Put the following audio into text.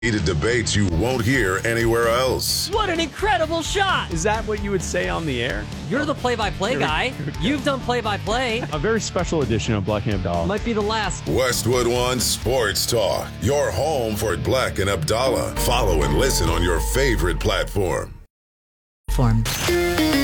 Heated debates you won't hear anywhere else. What an incredible shot! Is that what you would say on the air? You're the play-by-play guy. You've done play-by-play. A very special edition of Black and Abdallah. Might be the last. Westwood One Sports Talk. Your home for Black and Abdallah. Follow and listen on your favorite platform.